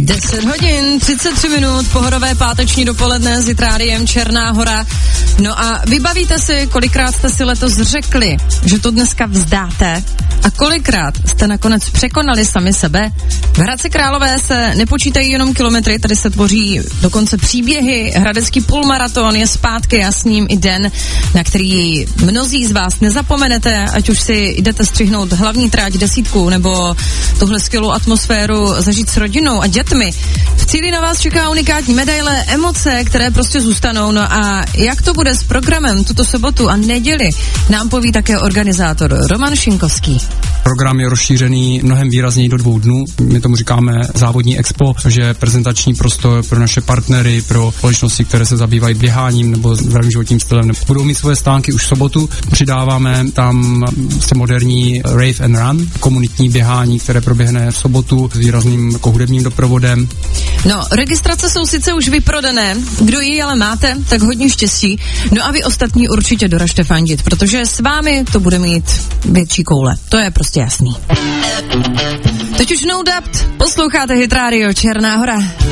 10 hodin, 33 minut, pohodové páteční dopoledne s Rádiem Černá Hora. No a vybavíte si, kolikrát jste si letos řekli, že to dneska vzdáte a kolikrát jste nakonec překonali sami sebe. V Hradci Králové se nepočítají jenom kilometry, tady se tvoří dokonce příběhy. Hradecký půlmaraton je zpátky a s ním i den, na který mnozí z vás nezapomenete, ať už si jdete střihnout hlavní tráť 10 nebo tuhle skvělou atmosféru zažít s rodinou a dětmi. V cíli na vás čeká unikátní medaile, emoce, které prostě zůstanou. No a jak to bude s programem tuto sobotu a neděli, nám poví také organizátor Roman Šinkovský. Program je rozšířený mnohem výrazněji do 2 dnů. My tomu říkáme závodní expo, což je prezentační prostor pro naše partnery, pro společnosti, které se zabývají běháním nebo zdravým životním stylem. Budou mít svoje stánky už v sobotu. Přidáváme tam moderní Rave and Run, komunitní běhání, které proběhne v sobotu s výrazným jako hudebním doprovodem. No, registrace jsou sice už vyprodané, kdo ji ale máte, tak hodně štěstí. No a vy ostatní určitě doražte fandit, protože s vámi to bude mít větší koule. To je prostě jasný. Teď už no doubt, posloucháte Hit Radio Černá Hora.